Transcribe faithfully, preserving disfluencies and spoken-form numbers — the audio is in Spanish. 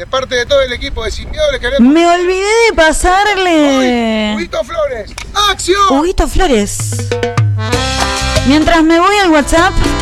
parte de todo el equipo de Sin Miedo les queremos... Me olvidé de pasarle... Huguito Flores, ¡acción! Huguito Flores. Mientras me voy al WhatsApp...